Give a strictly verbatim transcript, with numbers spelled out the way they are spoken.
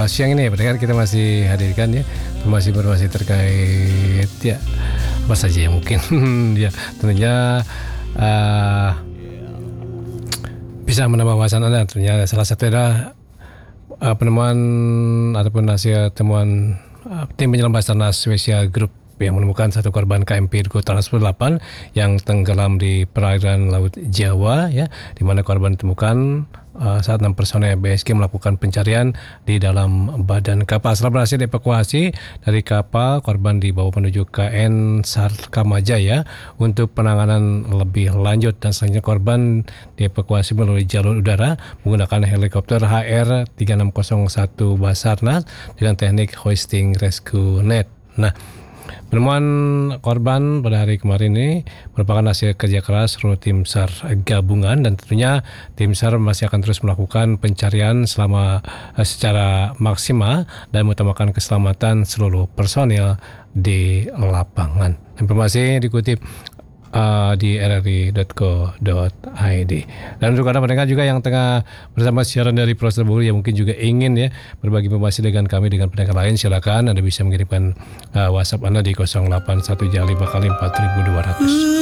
uh, siang ini ya pendengar kita masih hadirkan ya informasi-informasi terkait ya apa saja yang mungkin ya tentunya uh, bisa menambah wawasan Anda. Tentunya salah satu adalah uh, penemuan ataupun hasil temuan uh, tim penyelam Basarnas Swesia Group yang menemukan satu korban K M P Dirgo Transport delapan yang tenggelam di perairan Laut Jawa ya, di mana korban ditemukan uh, saat enam personel B S G melakukan pencarian di dalam badan kapal. Setelah berhasil dievakuasi dari kapal, korban dibawa menuju K N Sarkamajaya untuk penanganan lebih lanjut, dan selanjutnya korban dievakuasi melalui jalur udara menggunakan helikopter H R tiga enam nol satu Basarnas dengan teknik hoisting rescue net. Nah, penemuan korban pada hari kemarin ini merupakan hasil kerja keras seluruh tim SAR gabungan, dan tentunya tim SAR masih akan terus melakukan pencarian selama secara maksimal dan mengutamakan keselamatan seluruh personil di lapangan. Informasi dikutip Uh, di r r i dot co dot i d. Dan untuk Anda pendengar juga yang tengah bersama siaran dari Pulau Seribu yang mungkin juga ingin ya berbagi informasi dengan kami dengan pendengar lain, silakan Anda bisa mengirimkan uh, WhatsApp Anda di nol delapan satu lima kali empat ribu dua ratus.